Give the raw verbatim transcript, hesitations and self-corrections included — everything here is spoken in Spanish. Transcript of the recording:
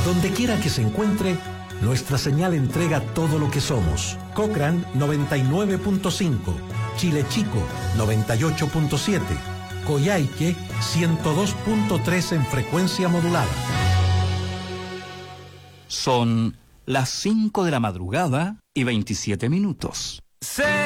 Donde quiera que se encuentre, nuestra señal entrega todo lo que somos. Cochrane noventa y nueve punto cinco, Chile Chico noventa y ocho punto siete, Coyhaique ciento dos punto tres en frecuencia modulada. Son las cinco de la madrugada y veintisiete minutos. Sé